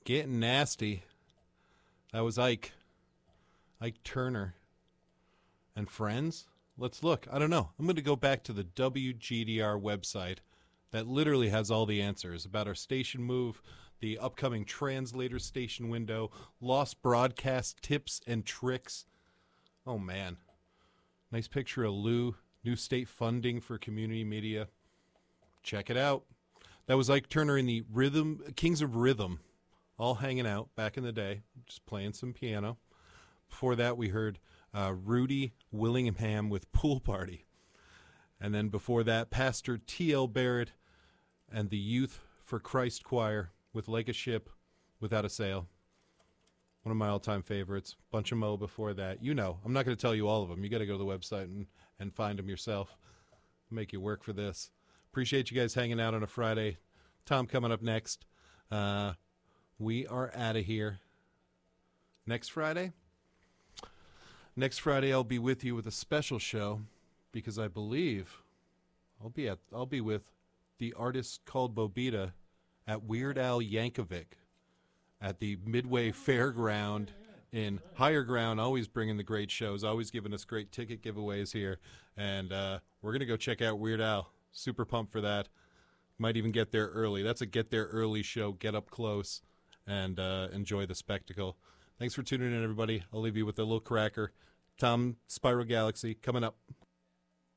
Getting nasty. That was Ike Turner. And Friends? Let's look. I don't know. I'm going to go back to the WGDR website that literally has all the answers about our station move, the upcoming translator station window, lost broadcast tips and tricks. Oh, man. Nice picture of Lou. New state funding for community media. Check it out. That was Ike Turner in the Kings of Rhythm, all hanging out back in the day, just playing some piano. Before that, we heard Rudy Willingham with Pool Party. And then before that, Pastor T.L. Barrett and the Youth for Christ Choir with Like a Ship Without a Sail. One of my all-time favorites. Bunch of Mo before that. You know, I'm not going to tell you all of them. You got to go to the website and find them yourself. Make you work for this. Appreciate you guys hanging out on a Friday. Tom coming up next. We are out of here. Next Friday? Next Friday I'll be with you with a special show because I believe I'll be with the artist called Bobita at Weird Al Yankovic at the Midway Fairground in Higher Ground, always bringing the great shows, always giving us great ticket giveaways here. And we're going to go check out Weird Al. Super pumped for that. Might even get there early. That's a get there early show. Get up close and enjoy the spectacle. Thanks for tuning in, everybody. I'll leave you with a little cracker. Tom, Spiral Galaxy, coming up.